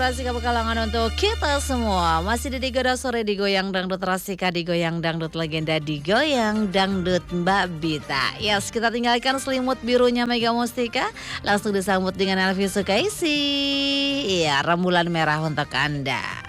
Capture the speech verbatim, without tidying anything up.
Rasika Pekalongan untuk kita semua. Masih di Digoda Sore Digoyang Dangdut Rasika, Digoyang Dangdut Legenda, Digoyang Dangdut Mbak Bita. Yes, kita tinggalkan selimut birunya Mega Mustika. Langsung disambut dengan Elvi Sukaisi. Iya, rembulan merah untuk Anda.